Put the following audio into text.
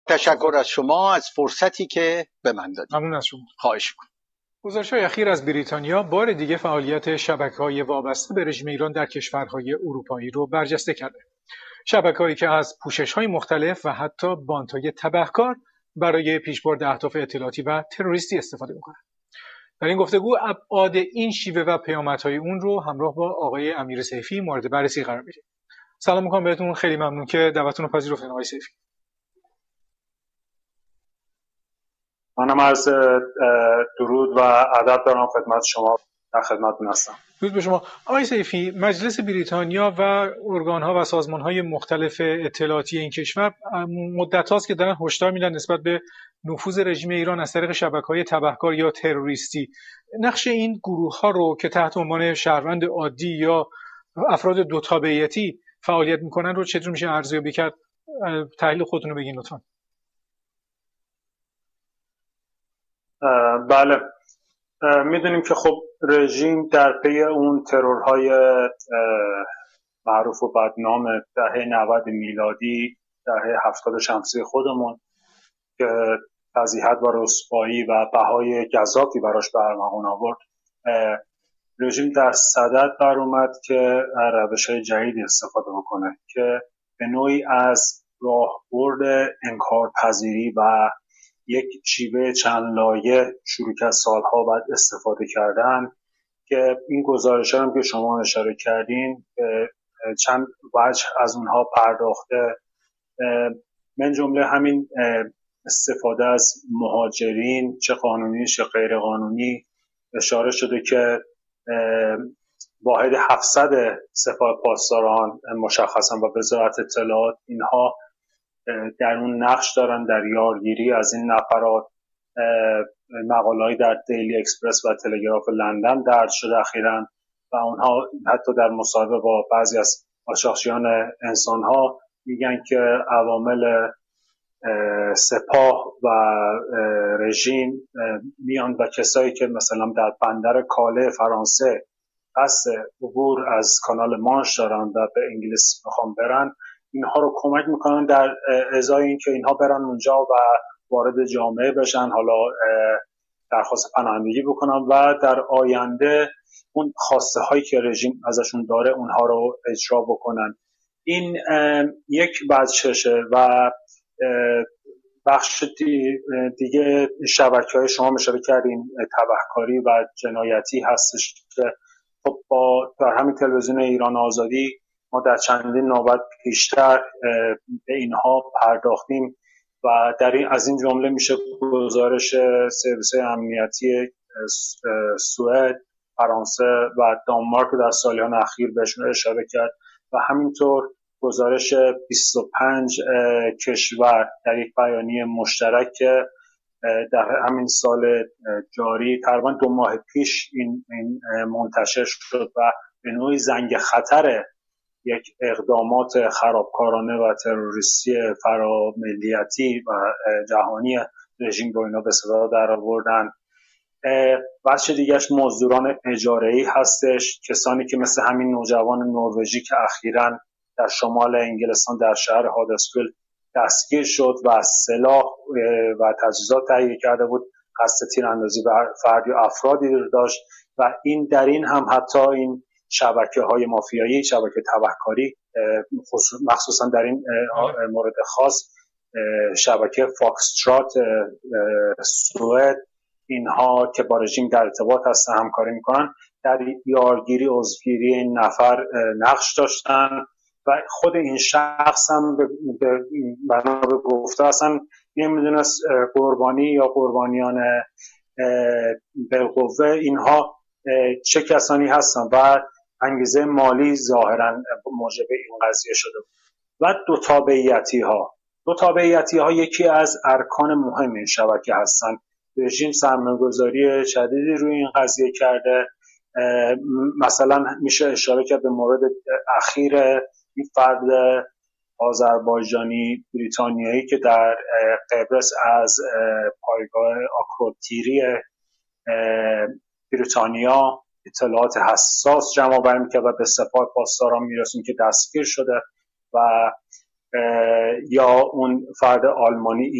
تشکر از شما از فرصتی که به من دادید. ممنون از شما. خواهش می‌کنم. گزارش‌های اخیر از بریتانیا بار دیگه فعالیت شبکه‌های وابسته به رژیم ایران در کشورهای اروپایی رو برجسته کرده. شبکه‌هایی که از پوشش‌های مختلف و حتی بانت‌های تبهکار برای پیشبرد اهداف اطلاعاتی و تروریستی استفاده می‌کنند. در این گفتگو ابعاد این شیوه و پیامدهای اون رو همراه با آقای امیر سیفی مورد بررسی قرار میدیم. سلام می‌کنم بهتون، خیلی ممنون که دعوتتون رو پذیرفتین آقای سیفی. منم از درود و ادب دارم خدمت شما، در خدمتتون هستم. درود به شما. آقای سیفی، مجلس بریتانیا و ارگان‌ها و سازمان‌های مختلف اطلاعاتی این کشور مدت هاست که دارن هشدار میدن نسبت به نفوذ رژیم ایران از طریق شبکه‌های تبهکار یا تروریستی. نقش این گروه‌ها رو که تحت عنوان شهروند عادی یا افراد دو تابعیتی فعالیت می‌کنن رو چطور میشه ارزیابی کرد؟ تحلیل خودتون رو بگین لطفاً. بله، میدونیم که خب رژیم در پی اون ترورهای معروف و بدنام دهه 90 میلادی، دهه 70 شمسی خودمون که فضیحت و رسوایی و بهای گزافی براش به ارمغان آورد، رژیم در صدد بر اومد که روش‌های جدیدی استفاده بکنه که به نوعی از راهبرد انکارپذیری و یک شیوه چند لایه شروع که سالها بعد استفاده کردن که این گزارش هم که شما اشاره کردین چند وجه از اونها پرداخته، من جمله همین استفاده از مهاجرین چه قانونی چه غیر قانونی. اشاره شده که واحد 700 سپاه پاسداران مشخصا و وزارت اطلاعات اینها در اون نقش دارن در یارگیری از این نفرات. مقاله‌ای در دیلی اکسپرس و تلگراف لندن درج شده اخیراً و اونها حتی در مصاحبه با بعضی از قاچاقچیان انسان‌ها میگن که عوامل سپاه و رژیم میان و کسایی که مثلا در بندر کاله فرانسه قصد عبور از کانال مانش دارن و به انگلیس میخوان برن، اینها رو کمک میکنن در ازای این که اینها برن اونجا و وارد جامعه بشن، حالا درخواست پناهندگی بکنن و در آینده اون خواسته هایی که رژیم ازشون داره اونها رو اجرا بکنن. این یک بچشه و بخش دیگه شبکه‌های شما اشاره کردین تبهکاری و جنایتی هستش که خب در همین تلویزیون ایران آزادی ما در چندین نوبت پیشتر به اینها پرداختیم و در این از این جمله میشه گزارش سرویس امنیتی سوئد، فرانسه و دانمارک در سالیان اخیر بهشون اشاره کرد و همینطور گزارش 25 کشور در یک بیانیه مشترک که در همین سال جاری تقریبا 2 ماه پیش این منتشر شد و به نوعی زنگ خطر یک اقدامات خرابکارانه و تروریستی فراملیتی و جهانی رژیم رو اینا به صدا در آوردن. بخش دیگهش مزدوران اجاره‌ای هستش، کسانی که مثل همین نوجوان نروژی که اخیراً در شمال انگلستان در شهر هادرسفیلد دستگیر شد و سلاح و تجهیزات تهیه کرده بود، قصد تیراندازی بر فردی و افرادی رو داشت و این در این هم حتی این شبکه‌های مافیایی، شبکه تبهکاری، مخصوصا در این مورد خاص شبکه فاکسترات سوئد، اینها که با رژیم در ارتباط هستن همکاری میکنن، در یارگیری عضوگیری این نفر نقش داشتن و خود این شخص هم بنا به گفته اصلا نمیدونست قربانی یا قربانیان بالقوه اینها چه کسانی هستن و انگیزه مالی ظاهرا موجب این قضیه شده. و دو تابعیتی ها یکی از ارکان مهم این شبکه هستن. رژیم سرمایه‌گذاری شدیدی روی این قضیه کرده. مثلا میشه اشاره کرد به مورد اخیر این فرد آذربایجانی بریتانیایی که در قبرس از پایگاه آکروتیری بریتانیا اطلاعات حساس جمع آوری می‌کرد و به سپاه پاسداران میرسون که دستگیر شده، و یا اون فرد آلمانی